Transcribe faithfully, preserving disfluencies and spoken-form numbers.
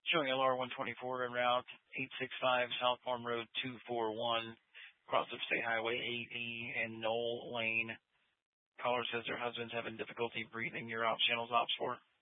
Showing L R one twenty-four en route eight six five South Farm Road two four one, across of State Highway eight E and Knoll Lane. Caller says their husband's having difficulty breathing. Your ops channel's ops for.